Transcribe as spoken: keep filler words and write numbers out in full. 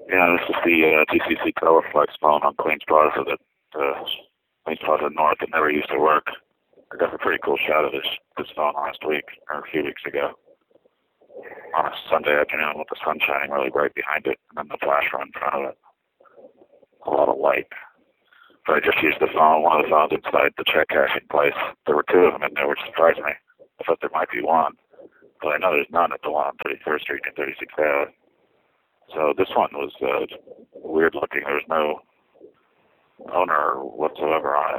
Yeah, this is the uh, T C C Colorflex phone on Queens Plaza that uh, Queens Plaza North that never used to work. I got a pretty cool shot of this this phone last week or a few weeks ago on a Sunday afternoon with the sun shining really bright behind it and then the flash run in front of it. A lot of light. But I just used the phone, one of the phones inside the check cashing place. There were two of them in there, which surprised me. I thought there might be one, but I know there's none at the one on thirty-first Street and thirty-sixth Avenue. So this one was uh, weird looking. There was no owner whatsoever on it.